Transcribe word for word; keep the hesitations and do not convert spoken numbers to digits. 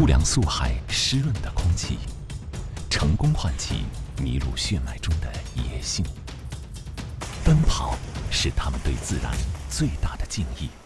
粗粮素海湿润的空气，成功唤起麋鹿血脉中的野性。奔跑是他们对自然最大的敬意。